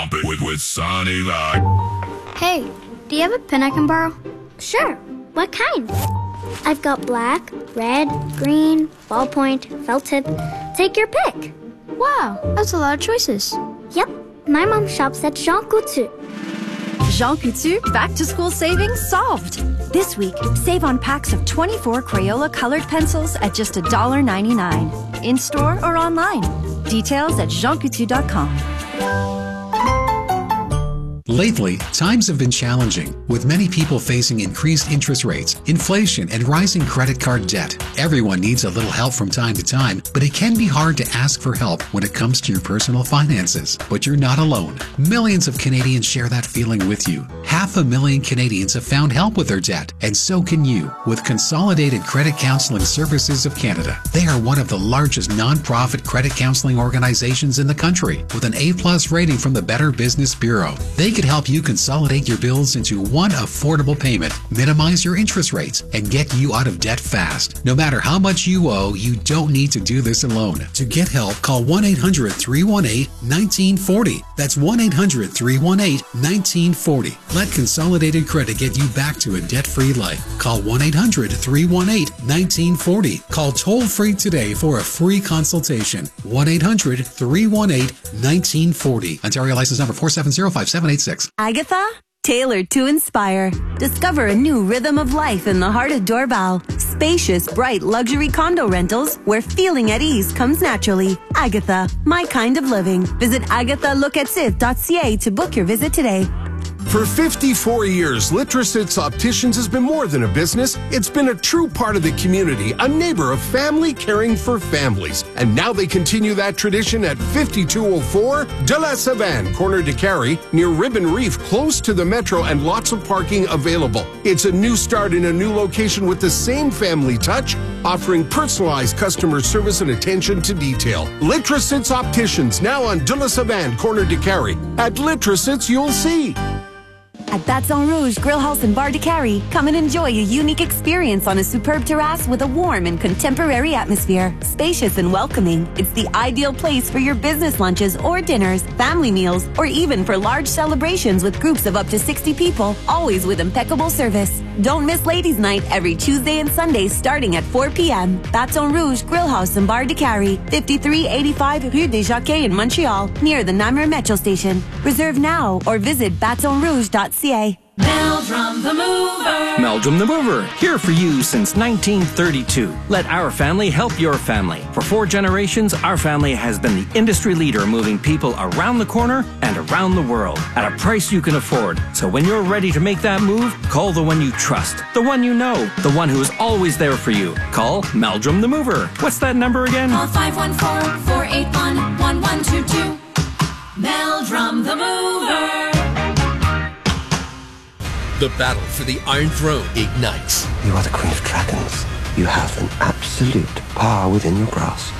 Pump it with Sunny Light. Hey, do you have a pen I can borrow? Sure. What kind? I've got black, red, green, ballpoint, felt tip. Take your pick. Wow, that's a lot of choices. Yep. My mom shops at Jean Coutu. Jean Coutu back-to-school savings solved. This week, save on packs of 24 Crayola colored pencils at just $1.99. In-store or online. Details at jeancoutu.com. Lately, times have been challenging, with many people facing increased interest rates, inflation, and rising credit card debt. Everyone needs a little help from time to time, but it can be hard to ask for help when it comes to your personal finances. But you're not alone. Millions of Canadians share that feeling with you. 500,000 Canadians have found help with their debt, and so can you with Consolidated Credit Counseling Services of Canada. They are one of the largest non-profit credit counseling organizations in the country, with an A+ rating from the Better Business Bureau. They could help you consolidate your bills into one affordable payment, minimize your interest rates, and get you out of debt fast. No matter how much you owe, you don't need to do this alone. To get help, call 1-800-318-1940. That's 1-800-318-1940. Let Consolidated Credit get you back to a debt-free life. Call 1-800-318-1940. Call toll-free today for a free consultation. 1-800-318-1940. Ontario license number 4705786. Agatha, tailored to inspire. Discover a new rhythm of life in the heart of Dorval. Spacious, bright luxury condo rentals where feeling at ease comes naturally. Agatha, my kind of living. Visit agathaLocatif.ca to book your visit today. For 54 years, Litrositz Opticians has been more than a business. It's been a true part of the community, a neighbor of family caring for families. And now they continue that tradition at 5204 de la Savane, corner de Carey, near Ribbon Reef, close to the metro and lots of parking available. It's a new start in a new location with the same family touch, offering personalized customer service and attention to detail. Litrositz Opticians, now on de la Savane, corner de Carey. At Litrositz, you'll see. At Baton Rouge Grill House and Bar de Carey, come and enjoy a unique experience on a superb terrace with a warm and contemporary atmosphere. Spacious and welcoming, it's the ideal place for your business lunches or dinners, family meals, or even for large celebrations with groups of up to 60 people, always with impeccable service. Don't miss Ladies' Night every Tuesday and Sunday starting at 4 p.m. Baton Rouge Grill House and Bar de Carey, 5385 Rue des Jockeys in Montreal, near the Namur Metro Station. Reserve now or visit batonrouge.ca. Meldrum the Mover. Meldrum the Mover, here for you since 1932. Let our family help your family. For 4 generations, our family has been the industry leader moving people around the corner and around the world at a price you can afford. So when you're ready to make that move, call the one you trust, the one you know, the one who is always there for you. Call Meldrum the Mover. What's that number again? Call 514-481-1122. Meldrum the Mover. The battle for the Iron Throne ignites. You are the Queen of Dragons. You have an absolute power within your grasp.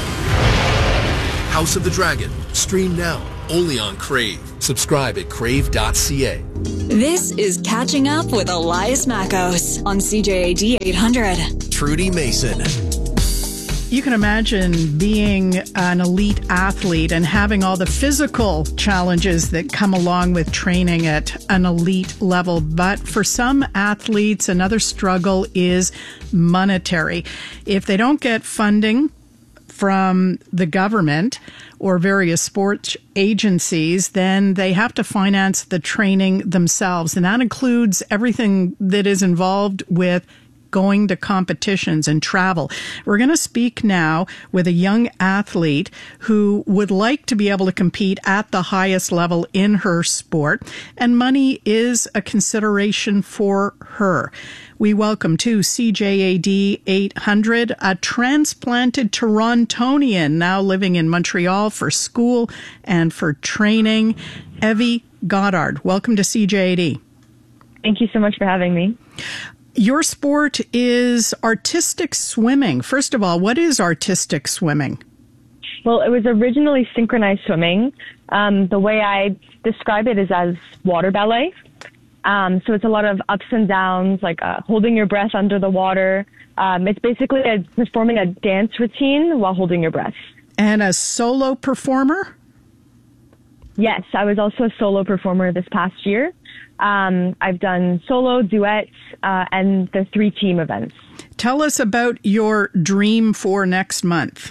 House of the Dragon. Stream now. Only on Crave. Subscribe at crave.ca. This is Catching Up with Elias Mackos on CJAD 800. Trudy Mason. You can imagine being an elite athlete and having all the physical challenges that come along with training at an elite level. But for some athletes, another struggle is monetary. If they don't get funding from the government or various sports agencies, then they have to finance the training themselves. And that includes everything that is involved with going to competitions and travel. We're going to speak now with a young athlete who would like to be able to compete at the highest level in her sport, and money is a consideration for her. We welcome to CJAD 800 a transplanted Torontonian now living in Montreal for school and for training, Evie Goddard. Welcome to CJAD. Thank you so much for having me. Your sport is artistic swimming. First of all, what is artistic swimming? Well, it was originally synchronized swimming. The way I describe it is as water ballet. So it's a lot of ups and downs, like holding your breath under the water. It's basically performing a dance routine while holding your breath. And a solo performer? Yes, I was also a solo performer this past year. I've done solo, duets, and the 3-team events. Tell us about your dream for next month.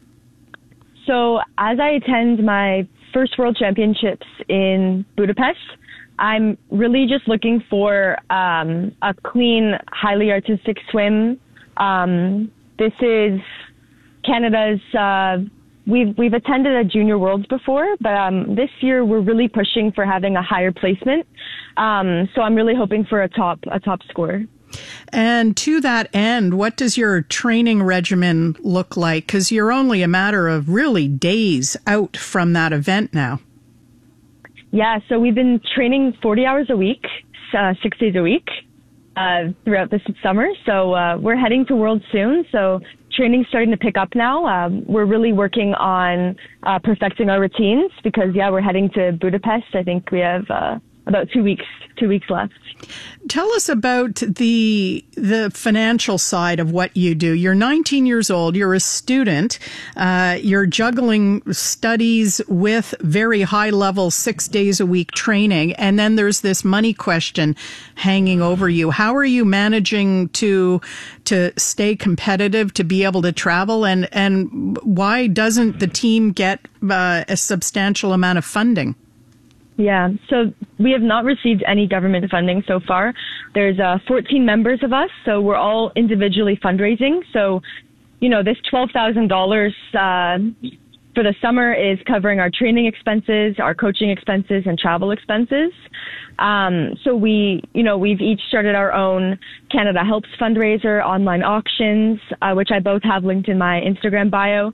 So as I attend my first World Championships in Budapest, I'm really just looking for a clean, highly artistic swim. This is Canada's, we've attended a Junior Worlds before, but this year we're really pushing for having a higher placement. So I'm really hoping for a top score. And to that end, what does your training regimen look like? Because you're only a matter of really days out from that event now. Yeah, so we've been training 40 hours a week, 6 days a week throughout this summer. So we're heading to Worlds soon. So training's starting to pick up now. We're really working on perfecting our routines because, we're heading to Budapest. I think we have about 2 weeks left. Tell us about the financial side of what you do. You're 19 years old. You're a student. You're juggling studies with very high level 6 days a week training. And then there's this money question hanging over you. How are you managing to stay competitive, to be able to travel? And why doesn't the team get a substantial amount of funding? Yeah, so we have not received any government funding so far. There's 14 members of us, so we're all individually fundraising. So, this $12,000 for the summer is covering our training expenses, our coaching expenses, and travel expenses. So we've each started our own Canada Helps fundraiser, online auctions, which I both have linked in my Instagram bio.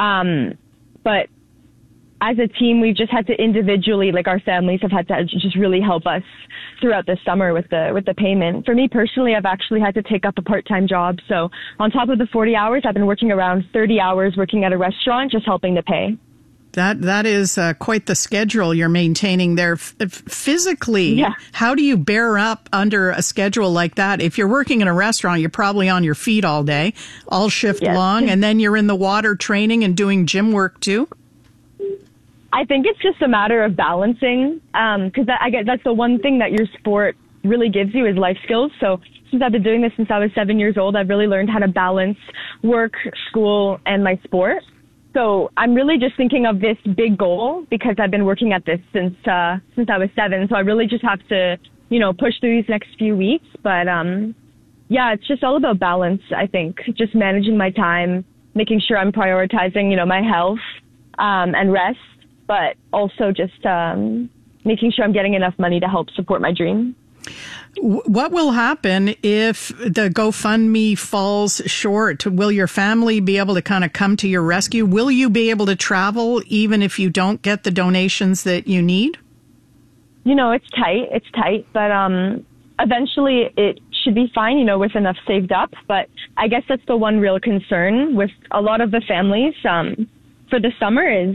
But as a team, we've just had to individually, like our families have had to just really help us throughout the summer with the payment. For me personally, I've actually had to take up a part-time job. So on top of the 40 hours, I've been working around 30 hours working at a restaurant, just helping to pay. That is quite the schedule you're maintaining there. Physically, How do you bear up under a schedule like that? If you're working in a restaurant, you're probably on your feet all day, all shift long, and then you're in the water training and doing gym work too? I think it's just a matter of balancing, because I guess that's the one thing that your sport really gives you is life skills. So since I've been doing this since I was 7 years old, I've really learned how to balance work, school, and my sport. So I'm really just thinking of this big goal because I've been working at this since I was 7. So I really just have to, push through these next few weeks. But it's just all about balance, I think. Just managing my time, making sure I'm prioritizing, my health and rest, but also just making sure I'm getting enough money to help support my dream. What will happen if the GoFundMe falls short? Will your family be able to kind of come to your rescue? Will you be able to travel even if you don't get the donations that you need? It's tight, but eventually it should be fine, with enough saved up. But I guess that's the one real concern with a lot of the families for the summer is,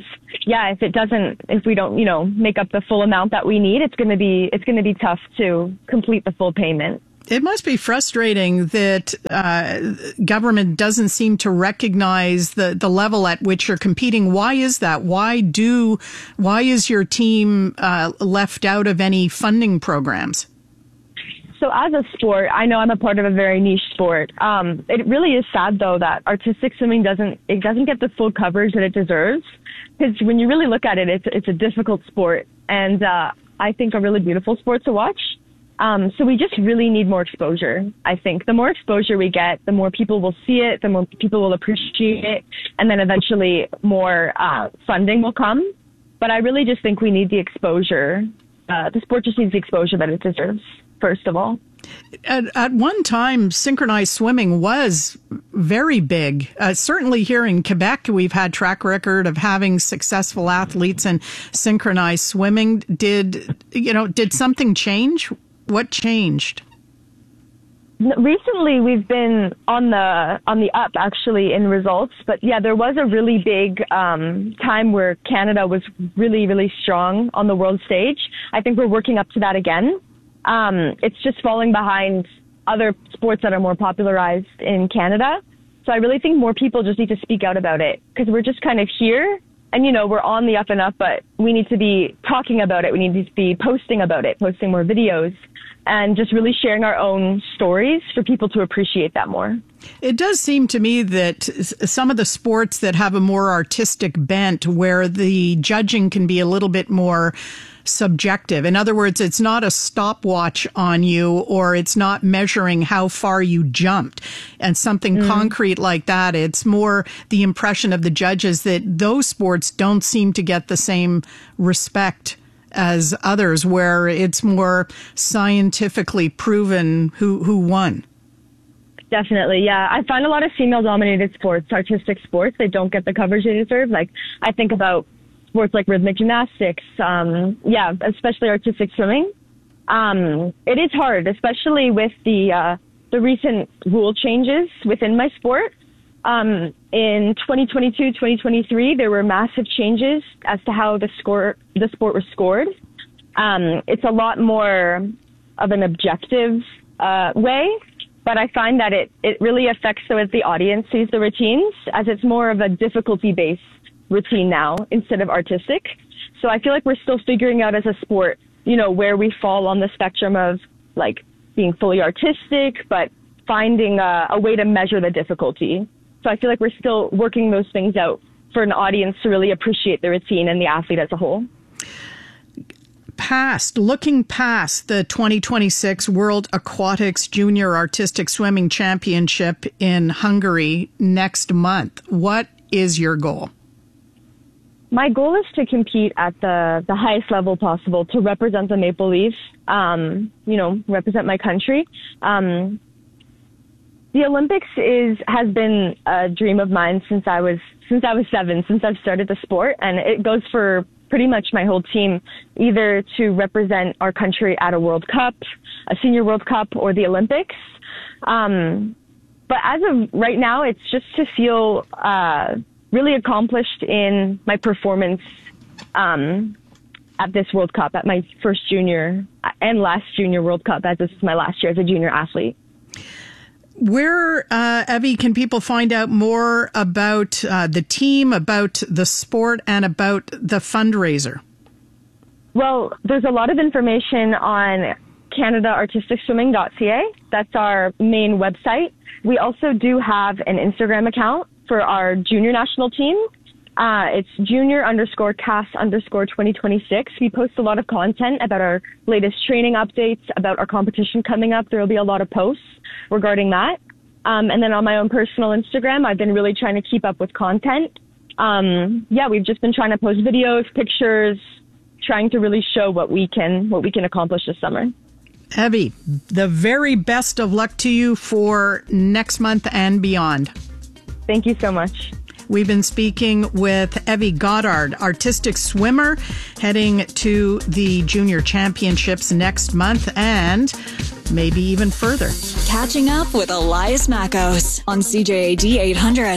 if we don't, make up the full amount that we need, it's going to be tough to complete the full payment. It must be frustrating that government doesn't seem to recognize the level at which you're competing. Why is that? Why is your team left out of any funding programs? So as a sport, I know I'm a part of a very niche sport. It really is sad, though, that artistic swimming doesn't get the full coverage that it deserves. Because when you really look at it, it's a difficult sport, and I think a really beautiful sport to watch. So we just really need more exposure. I think the more exposure we get, the more people will see it, the more people will appreciate it, and then eventually more funding will come. But I really just think we need the exposure. The sport just needs the exposure that it deserves. First of all, at one time, synchronized swimming was very big. Certainly here in Quebec, we've had track record of having successful athletes in synchronized swimming. Did something change? What changed? Recently, we've been on the up actually in results, but there was a really big time where Canada was really, really strong on the world stage. I think we're working up to that again. It's just falling behind other sports that are more popularized in Canada. So I really think more people just need to speak out about it because we're just kind of here And, we're on the up and up, but we need to be talking about it. We need to be posting about it, posting more videos, and just really sharing our own stories for people to appreciate that more. It does seem to me that some of the sports that have a more artistic bent, where the judging can be a little bit more subjective. In other words, it's not a stopwatch on you, or it's not measuring how far you jumped. And something concrete like that, it's more the impression of the judges that those sports don't seem to get the same respect as others, where it's more scientifically proven who won. Definitely, yeah. I find a lot of female-dominated sports, artistic sports, they don't get the coverage they deserve. Like, I think about sports like rhythmic gymnastics, especially artistic swimming. It is hard, especially with the recent rule changes within my sport. In 2022, 2023, there were massive changes as to how the sport was scored. It's a lot more of an objective way, but I find that it really affects the audience sees the routines, as it's more of a difficulty-based routine now instead of artistic. So I feel like we're still figuring out as a sport, where we fall on the spectrum of like being fully artistic, but finding a way to measure the difficulty. So I feel like we're still working those things out for an audience to really appreciate the routine and the athlete as a whole. Looking past the 2026 World Aquatics Junior Artistic Swimming Championship in Hungary next month, what is your goal? My goal is to compete at the highest level possible, to represent the Maple Leafs, represent my country. The Olympics has been a dream of mine since I was 7, since I've started the sport, and it goes for pretty much my whole team, either to represent our country at a World Cup, a Senior World Cup, or the Olympics. But as of right now, it's just to feel really accomplished in my performance at this World Cup, at my first junior and last junior World Cup, as this is my last year as a junior athlete. Where, Evie, can people find out more about the team, about the sport, and about the fundraiser? Well, there's a lot of information on CanadaArtisticSwimming.ca. That's our main website. We also do have an Instagram account for our junior national team. It's junior_CAS_2026. We post a lot of content about our latest training updates, about our competition coming up. There will be a lot of posts regarding that. And then on my own personal Instagram, I've been really trying to keep up with content. We've just been trying to post videos, pictures, trying to really show what we can accomplish this summer. Evie, the very best of luck to you for next month and beyond. Thank you so much. We've been speaking with Evie Goddard, artistic swimmer, heading to the Junior Championships next month and maybe even further. Catching up with Elias Mackos on CJAD 800.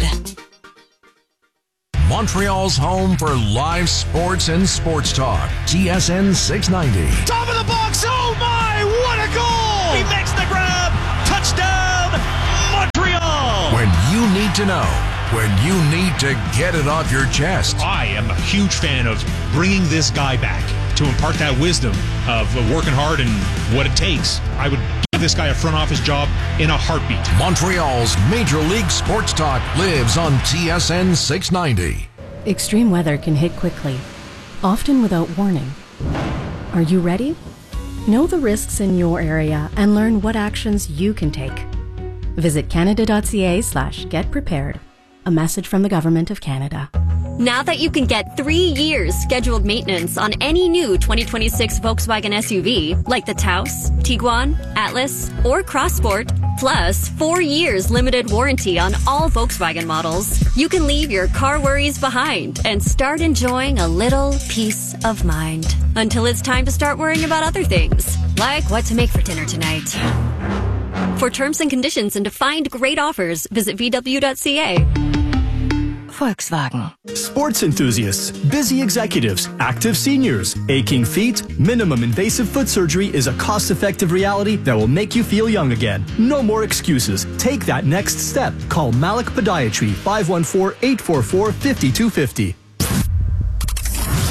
Montreal's home for live sports and sports talk. TSN 690. Top of the box. Oh my, what a goal! He makes the grab. Touchdown, Montreal! When you need to know. When you need to get it off your chest. I am a huge fan of bringing this guy back to impart that wisdom of working hard and what it takes. I would give this guy a front office job in a heartbeat. Montreal's Major League Sports Talk lives on TSN 690. Extreme weather can hit quickly, often without warning. Are you ready? Know the risks in your area and learn what actions you can take. Visit canada.ca/getprepared. A message from the Government of Canada. Now that you can get 3 years scheduled maintenance on any new 2026 Volkswagen SUV, like the Taos, Tiguan, Atlas, or Crossport, plus 4 years limited warranty on all Volkswagen models, you can leave your car worries behind and start enjoying a little peace of mind. Until it's time to start worrying about other things, like what to make for dinner tonight. For terms and conditions and to find great offers, visit VW.ca. Volkswagen. Sports enthusiasts, busy executives, active seniors, aching feet, minimum invasive foot surgery is a cost-effective reality that will make you feel young again. No more excuses. Take that next step. Call Malik Podiatry 514-844-5250.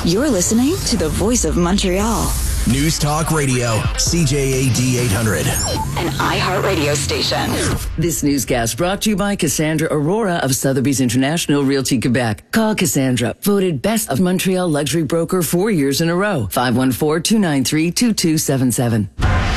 You're listening to the voice of Montreal. News Talk Radio, CJAD 800. An iHeartRadio station. This newscast brought to you by Cassandra Aurora of Sotheby's International Realty Quebec. Call Cassandra, voted best of Montreal luxury broker 4 years in a row. 514-293-2277.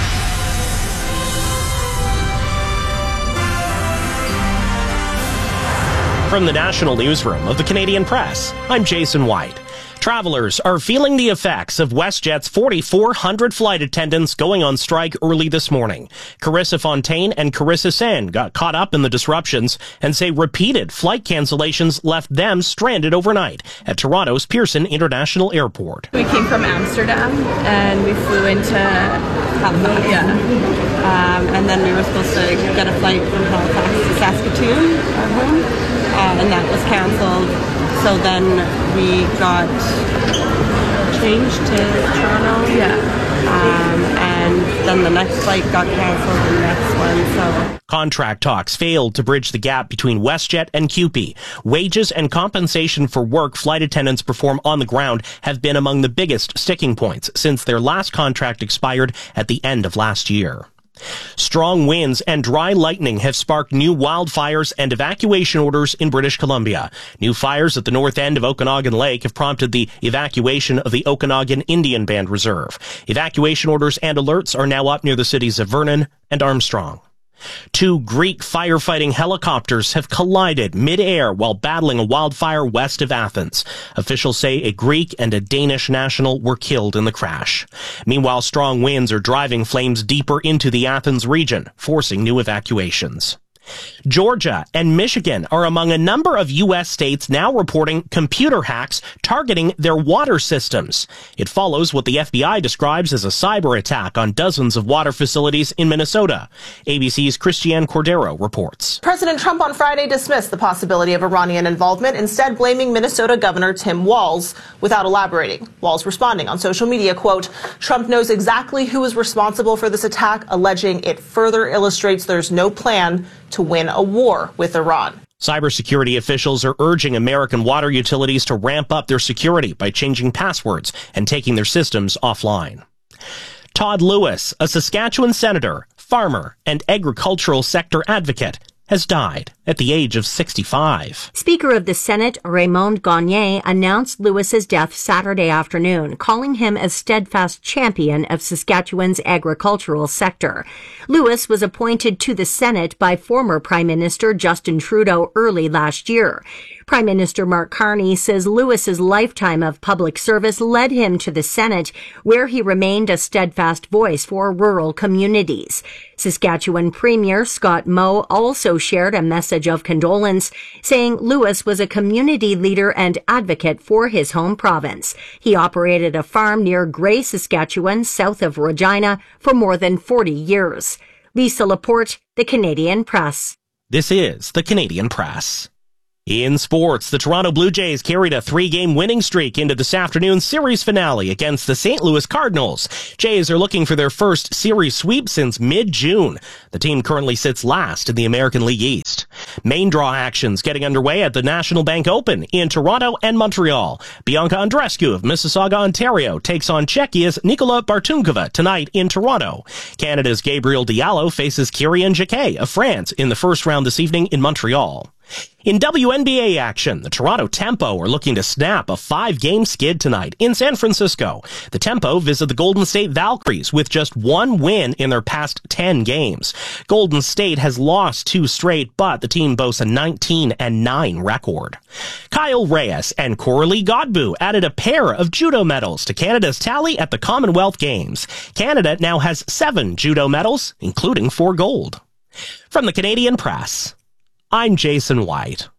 From the National Newsroom of the Canadian Press, I'm Jason White. Travelers are feeling the effects of WestJet's 4,400 flight attendants going on strike early this morning. Carissa Fontaine and Carissa Sen got caught up in the disruptions and say repeated flight cancellations left them stranded overnight at Toronto's Pearson International Airport. We came from Amsterdam and we flew into Halifax. Yeah. And then we were supposed to get a flight from Halifax to Saskatoon, our home, and that was canceled. So then we got changed to Toronto. Yeah. And then the next flight got canceled and the next one, so. Contract talks failed to bridge the gap between WestJet and CUPE. Wages and compensation for work flight attendants perform on the ground have been among the biggest sticking points since their last contract expired at the end of last year. Strong winds and dry lightning have sparked new wildfires and evacuation orders in British Columbia. New fires at the north end of Okanagan Lake have prompted the evacuation of the Okanagan Indian Band Reserve. Evacuation orders and alerts are now up near the cities of Vernon and Armstrong. 2 Greek firefighting helicopters have collided mid-air while battling a wildfire west of Athens. Officials say a Greek and a Danish national were killed in the crash. Meanwhile, strong winds are driving flames deeper into the Athens region, forcing new evacuations. Georgia and Michigan are among a number of U.S. states now reporting computer hacks targeting their water systems. It follows what the FBI describes as a cyber attack on dozens of water facilities in Minnesota. ABC's Christiane Cordero reports. President Trump on Friday dismissed the possibility of Iranian involvement, instead blaming Minnesota Governor Tim Walz without elaborating. Walz responding on social media, quote, Trump knows exactly who is responsible for this attack, alleging it further illustrates there's no plan to win a war with Iran. Cybersecurity officials are urging American water utilities to ramp up their security by changing passwords and taking their systems offline. Todd Lewis, a Saskatchewan senator, farmer, and agricultural sector advocate, has died at the age of 65. Speaker of the Senate, Raymond Gagne, announced Lewis's death Saturday afternoon, calling him a steadfast champion of Saskatchewan's agricultural sector. Lewis was appointed to the Senate by former Prime Minister Justin Trudeau early last year. Prime Minister Mark Carney says Lewis's lifetime of public service led him to the Senate, where he remained a steadfast voice for rural communities. Saskatchewan Premier Scott Moe also shared a message of condolence, saying Lewis was a community leader and advocate for his home province. He operated a farm near Grey, Saskatchewan, south of Regina, for more than 40 years. Lisa Laporte, The Canadian Press. This is The Canadian Press. In sports, the Toronto Blue Jays carried a 3-game winning streak into this afternoon's series finale against the St. Louis Cardinals. Jays are looking for their first series sweep since mid-June. The team currently sits last in the American League East. Main draw actions getting underway at the National Bank Open in Toronto and Montreal. Bianca Andreescu of Mississauga, Ontario takes on Czechia's Nikola Bartunkova tonight in Toronto. Canada's Gabriel Diallo faces Kyrian Jacquet of France in the first round this evening in Montreal. In WNBA action, the Toronto Tempo are looking to snap a 5-game skid tonight in San Francisco. The Tempo visit the Golden State Valkyries with just 1 win in their past 10 games. Golden State has lost 2 straight, but the team boasts a 19-9 record. Kyle Reyes and Coralie Godbout added a pair of judo medals to Canada's tally at the Commonwealth Games. Canada now has 7 judo medals, including 4 gold. From the Canadian Press, I'm Jason White.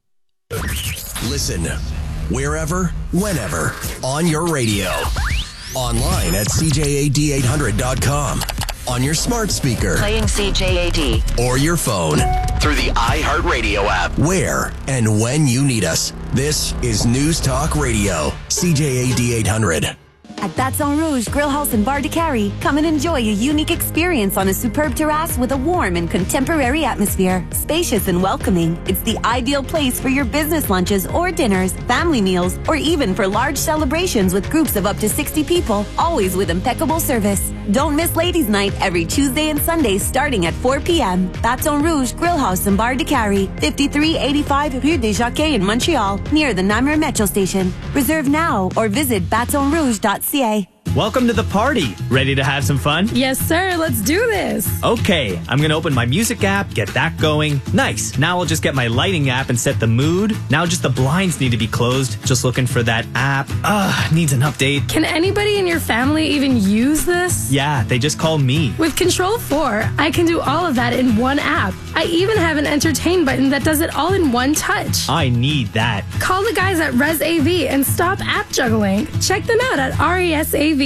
Listen wherever, whenever, on your radio. Online at CJAD800.com. On your smart speaker. Playing CJAD. Or your phone. Through the iHeartRadio app. Where and when you need us. This is News Talk Radio. CJAD 800. At Baton Rouge Grill House and Bar de Cary, come and enjoy a unique experience on a superb terrace with a warm and contemporary atmosphere. Spacious and welcoming, it's the ideal place for your business lunches or dinners, family meals, or even for large celebrations with groups of up to 60 people, always with impeccable service. Don't miss Ladies' Night every Tuesday and Sunday starting at 4 p.m. Baton Rouge Grill House and Bar de Cary, 5385 Rue des Jockeys in Montreal, near the Namur Metro Station. Reserve now or visit batonrouge.ca. Welcome to the party. Ready to have some fun? Yes, sir. Let's do this. Okay, I'm going to open my music app, get that going. Nice. Now I'll just get my lighting app and set the mood. Now just the blinds need to be closed. Just looking for that app. Needs an update. Can anybody in your family even use this? Yeah, they just call me. With Control 4, I can do all of that in one app. I even have an entertain button that does it all in one touch. I need that. Call the guys at ResAV and stop app juggling. Check them out at resav.ca.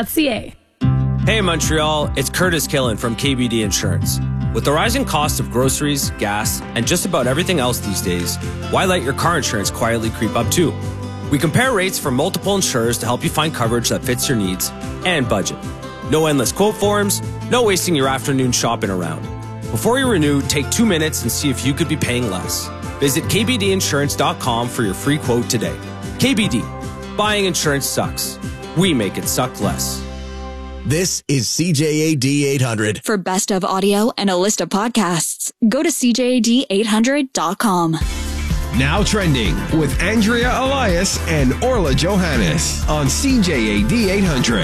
Hey Montreal, it's Curtis Killen from KBD Insurance. With the rising cost of groceries, gas, and just about everything else these days, why let your car insurance quietly creep up too? We compare rates from multiple insurers to help you find coverage that fits your needs and budget. No endless quote forms, no wasting your afternoon shopping around. Before you renew, take 2 minutes and see if you could be paying less. Visit kbdinsurance.com for your free quote today. KBD. Buying insurance sucks. We make it suck less. This is CJAD 800. For best of audio and a list of podcasts, go to CJAD800.com. Now trending with Andrea Elias and Orla Johannes on CJAD 800.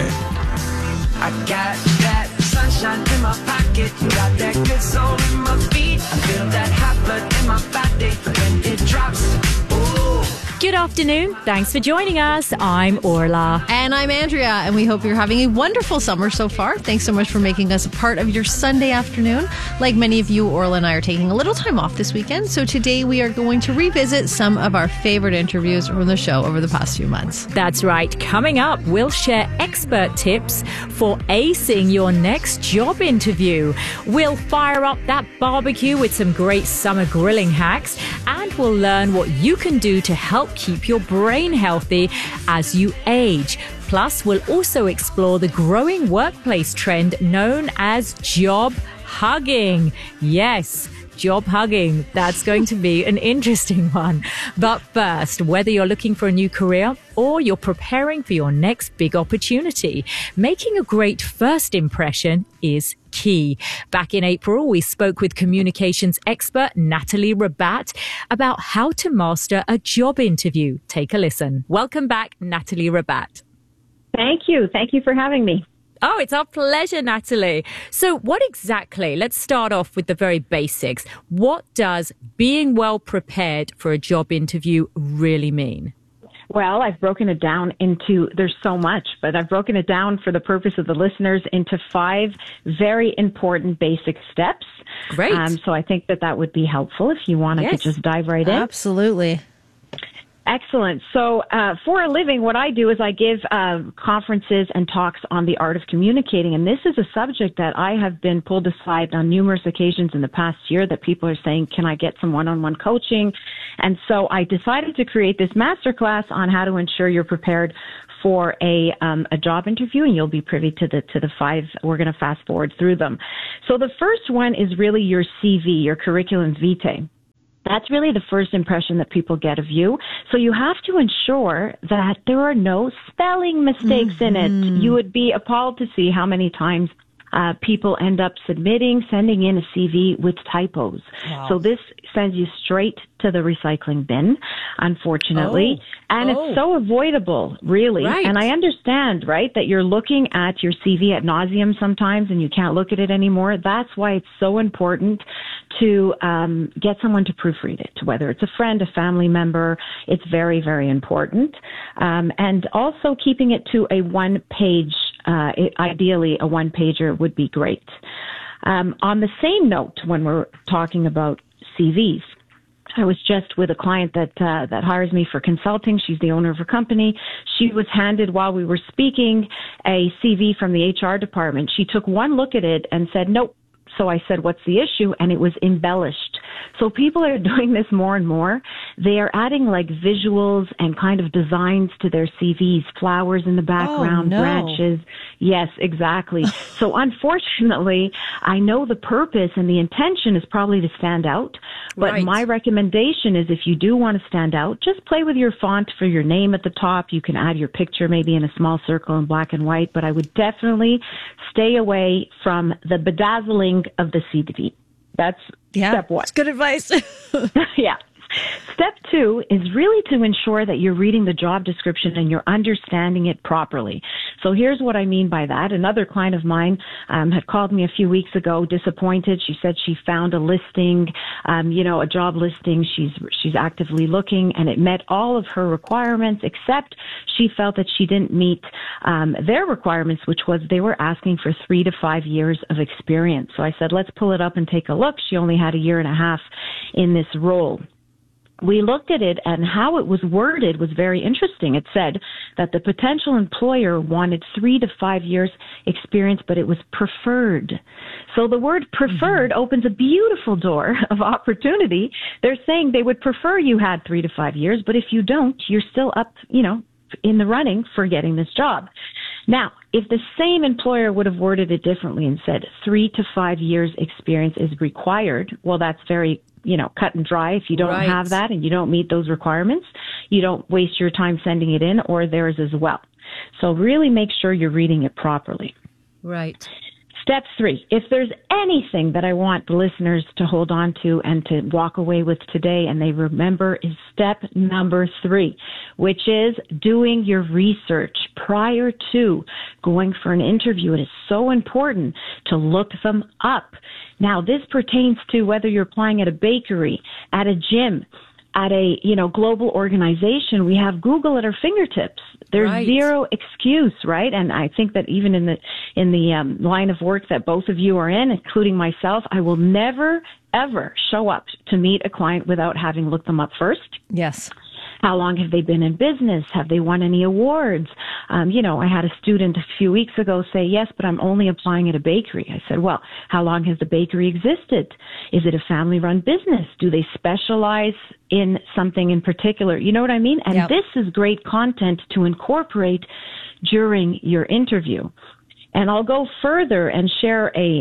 I got that sunshine in my pocket, got that good soul in my feet. I feel that hot blood in my body when it drops. Ooh. Good afternoon. Thanks for joining us. I'm Orla. And I'm Andrea, and we hope you're having a wonderful summer so far. Thanks so much for making us a part of your Sunday afternoon. Like many of you, Orla and I are taking a little time off this weekend, so today we are going to revisit some of our favorite interviews from the show over the past few months. That's right. Coming up, we'll share expert tips for acing your next job interview. We'll fire up that barbecue with some great summer grilling hacks, and we'll learn what you can do to help keep your brain healthy as you age. Plus, we'll also explore the growing workplace trend known as job hugging. Yes, job hugging. That's going to be an interesting one. But first, whether you're looking for a new career or you're preparing for your next big opportunity, making a great first impression is key. Back in April, we spoke with communications expert Natalie Rabat about how to master a job interview. Take a listen. Welcome back, Natalie Rabat. Thank you. Thank you for having me. Oh, it's our pleasure, Natalie. So what exactly, let's start off with the very basics. What does being well prepared for a job interview really mean? Well, I've broken it down into, there's so much, but I've broken it down for the purpose of the listeners into 5 very important basic steps. Great. So I think that would be helpful if you want to just dive right in. Absolutely. Excellent. So for a living, what I do is I give conferences and talks on the art of communicating. And this is a subject that I have been pulled aside on numerous occasions in the past year that people are saying, can I get some one-on-one coaching? And so I decided to create this masterclass on how to ensure you're prepared for a job interview, and you'll be privy to the 5. We're going to fast forward through them. So the first one is really your CV, your curriculum vitae. That's really the first impression that people get of you. So you have to ensure that there are no spelling mistakes in it. You would be appalled to see how many times people end up sending in a CV with typos. Wow. So this sends you straight to the recycling bin, unfortunately. It's so avoidable, really. Right. And I understand, right, that you're looking at your CV ad nauseum sometimes and you can't look at it anymore. That's why it's so important to get someone to proofread it, whether it's a friend, a family member. It's very, very important. And also keeping it to a one-page, ideally a one-pager would be great. On the same note, when we're talking about CVs, I was just with a client that hires me for consulting. She's the owner of a company. She was handed, while we were speaking, a CV from the HR department. She took one look at it and said, nope. So I said, what's the issue? And it was embellished. So people are doing this more and more. they are adding like visuals and kind of designs to their CVs, flowers in the background, branches. Yes, exactly. So unfortunately, I know the purpose and the intention is probably to stand out. But my recommendation is if you do want to stand out, just play with your font for your name at the top. You can add your picture maybe in a small circle in black and white, but I would definitely stay away from the bedazzling of the CV. That's step one. That's good advice. Yeah. Step two is really to ensure that you're reading the job description and you're understanding it properly. So here's what I mean by that. Another client of mine had called me a few weeks ago, disappointed. She said she found a listing, a job listing. She's actively looking, and it met all of her requirements, except she felt that she didn't meet their requirements, which was they were asking for 3 to 5 years of experience. So I said, let's pull it up and take a look. She only had 1.5 years in this role. We looked at it, and how it was worded was very interesting. It said that the potential employer wanted 3 to 5 years experience, but it was preferred. So the word preferred opens a beautiful door of opportunity. They're saying they would prefer you had 3 to 5 years, but if you don't, you're still up, in the running for getting this job. Now, if the same employer would have worded it differently and said 3 to 5 years experience is required, well, that's very cut and dry. If you don't have that and you don't meet those requirements, you don't waste your time sending it in, or theirs as well. So really make sure you're reading it properly. Right. Step 3, if there's anything that I want the listeners to hold on to and to walk away with today and they remember, is step number 3, which is doing your research prior to going for an interview. It is so important to look them up. Now, this pertains to whether you're applying at a bakery, at a gym, at a global organization. We have Google at our fingertips. There's zero excuse, right? And I think that even in the line of work that both of you are in, including myself, I will never ever show up to meet a client without having looked them up first. Yes. How long have they been in business? Have they won any awards? I had a student a few weeks ago say, yes, but I'm only applying at a bakery. I said, well, how long has the bakery existed? Is it a family-run business? Do they specialize in something in particular? You know what I mean? And this is great content to incorporate during your interview. And I'll go further and share a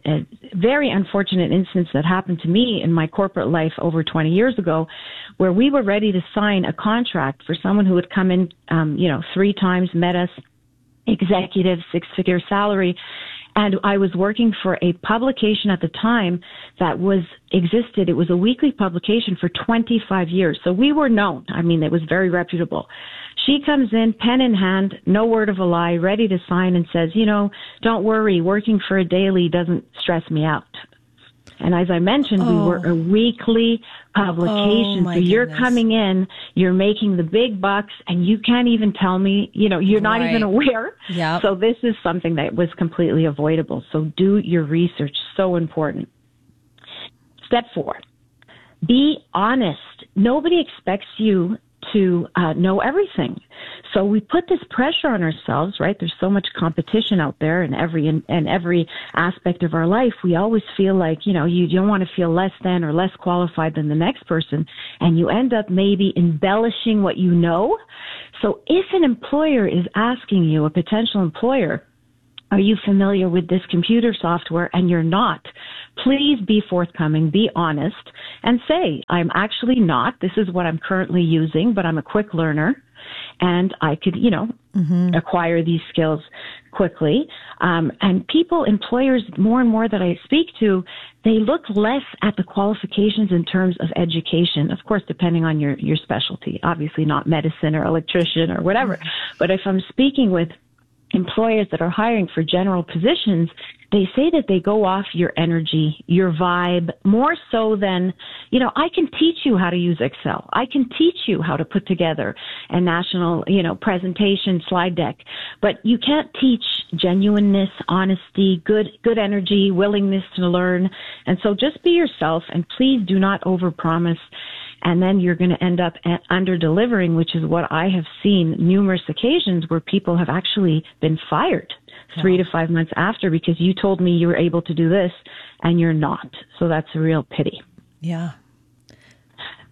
very unfortunate instance that happened to me in my corporate life over 20 years ago, where we were ready to sign a contract for someone who had come in, 3 times, met us, executive, 6-figure salary. And I was working for a publication at the time that existed. It was a weekly publication for 25 years. So we were known. I mean, it was very reputable. She comes in, pen in hand, no word of a lie, ready to sign, and says, don't worry, working for a daily doesn't stress me out. And as I mentioned, we were a weekly publication. So you're coming in, you're making the big bucks, and you can't even tell me, you're not even aware. Yep. So this is something that was completely avoidable. So do your research. So important. Step 4, be honest. Nobody expects you to know everything. So we put this pressure on ourselves, right? There's so much competition out there in every aspect of our life. We always feel like, you don't want to feel less than or less qualified than the next person. And you end up maybe embellishing what you know. So if an employer is asking you, a potential employer, are you familiar with this computer software? And you're not. Please be forthcoming, be honest, and say, I'm actually not. This is what I'm currently using, but I'm a quick learner, and I could, acquire these skills quickly. And employers, more and more that I speak to, they look less at the qualifications in terms of education, of course, depending on your specialty, obviously not medicine or electrician or whatever. But if I'm speaking with employers that are hiring for general positions, they say that they go off your energy, your vibe, more so than, I can teach you how to use Excel. I can teach you how to put together a national, presentation slide deck, but you can't teach genuineness, honesty, good energy, willingness to learn. And so just be yourself, and please do not overpromise. And then you're going to end up under-delivering, which is what I have seen numerous occasions where people have actually been fired 3 to 5 months after because you told me you were able to do this and you're not. So that's a real pity. Yeah.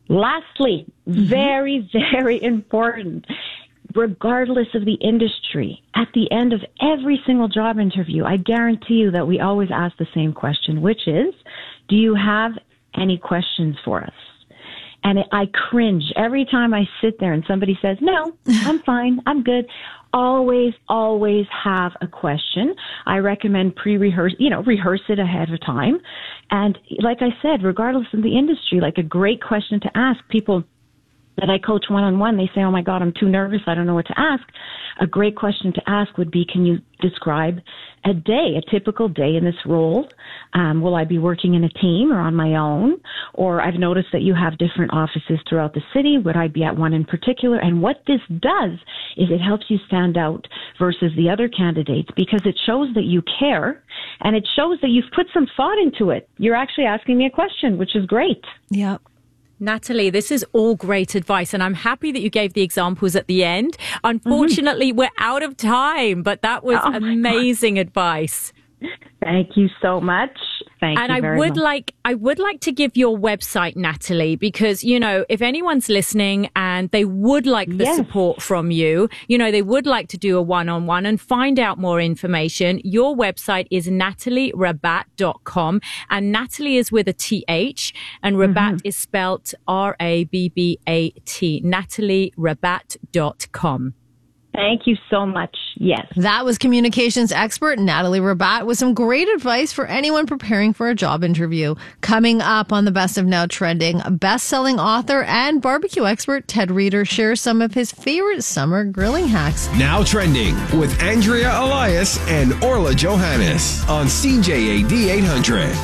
Lastly, very, very important, regardless of the industry, at the end of every single job interview, I guarantee you that we always ask the same question, which is, do you have any questions for us? And I cringe every time I sit there and somebody says, no, I'm fine, I'm good. Always have a question. I recommend rehearse it ahead of time. And like I said, regardless of the industry, like a great question to ask people that I coach one-on-one, they say, oh my God, I'm too nervous, I don't know what to ask. A great question to ask would be, can you describe a typical day in this role? Will I be working in a team or on my own? Or I've noticed that you have different offices throughout the city. Would I be at one in particular? And what this does is it helps you stand out versus the other candidates because it shows that you care and it shows that you've put some thought into it. You're actually asking me a question, which is great. Yeah. Natalie, this is all great advice, and I'm happy that you gave the examples at the end. Unfortunately, we're out of time, but that was amazing advice. Thank you so much. Thank you very much. I would like to give your website, Natalie, because, if anyone's listening and they would like the support from you, they would like to do a one-on-one and find out more information. Your website is natalieRabat.com, and Natalie is with a TH and Rabat is spelled RABBAT, natalieRabat.com. Thank you so much. Yes. That was communications expert Natalie Rabat with some great advice for anyone preparing for a job interview. Coming up on the Best of Now Trending, best-selling author and barbecue expert Ted Reeder shares some of his favorite summer grilling hacks. Now Trending with Andrea Elias and Orla Johannes on CJAD 800.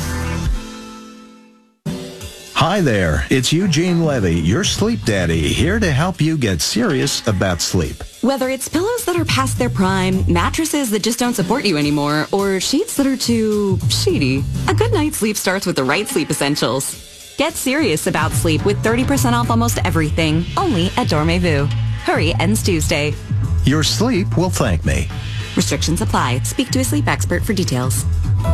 Hi there, it's Eugene Levy, your sleep daddy, here to help you get serious about sleep. Whether it's pillows that are past their prime, mattresses that just don't support you anymore, or sheets that are too sheety, a good night's sleep starts with the right sleep essentials. Get serious about sleep with 30% off almost everything, only at Dormez-vous. Hurry, ends Tuesday. Your sleep will thank me. Restrictions apply. Speak to a sleep expert for details.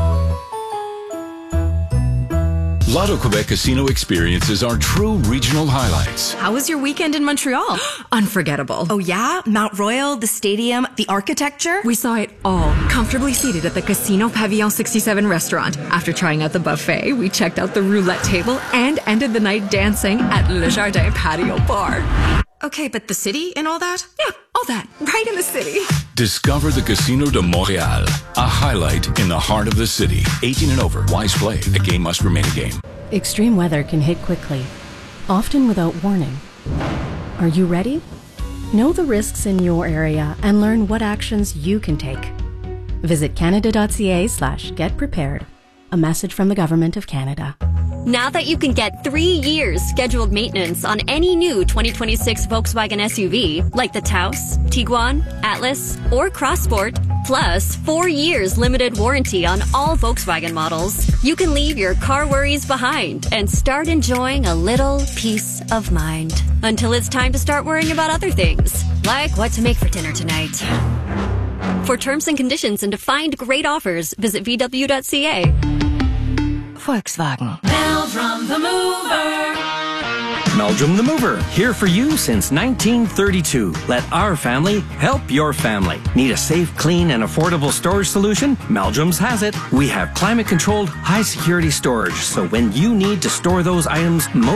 Lotto Quebec casino experiences are true regional highlights. How was your weekend in Montreal? Unforgettable. Oh yeah? Mount Royal, the stadium, the architecture? We saw it all, comfortably seated at the Casino Pavillon 67 restaurant. After trying out the buffet, we checked out the roulette table and ended the night dancing at Le Jardin Patio Bar. Okay, but the city and all that? Yeah, all that. Right in the city. Discover the Casino de Montréal, a highlight in the heart of the city. 18 and over. Wise play. A game must remain a game. Extreme weather can hit quickly, often without warning. Are you ready? Know the risks in your area and learn what actions you can take. Visit canada.ca/getprepared. A message from the Government of Canada. Now that you can get 3 years scheduled maintenance on any new 2026 Volkswagen SUV, like the Taos, Tiguan, Atlas, or Crossport, plus 4 years limited warranty on all Volkswagen models, you can leave your car worries behind and start enjoying a little peace of mind. Until it's time to start worrying about other things, like what to make for dinner tonight. For terms and conditions and to find great offers, visit VW.ca. Volkswagen. Meldrum the Mover. Meldrum the Mover, here for you since 1932. Let our family help your family. Need a safe, clean, and affordable storage solution? Meldrum's has it. We have climate-controlled, high-security storage, so when you need to store those items most